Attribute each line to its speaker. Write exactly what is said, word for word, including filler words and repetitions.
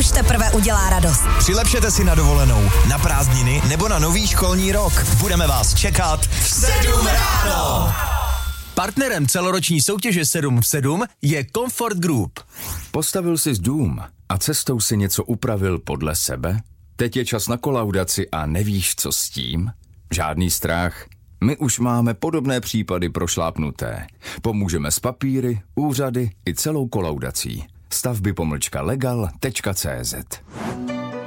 Speaker 1: už teprve udělá radost.
Speaker 2: Přilepšete si na dovolenou, na prázdniny nebo na nový školní rok. Budeme vás čekat v sedm ráno. Partnerem celoroční soutěže sedm v sedm je Comfort Group.
Speaker 3: Postavil jsi dům a cestou si něco upravil podle sebe? Teď je čas na kolaudaci a nevíš, co s tím? Žádný strach. My už máme podobné případy prošlápnuté. Pomůžeme s papíry, úřady i celou kolaudací. stavby pomlčka legal tečka cé zet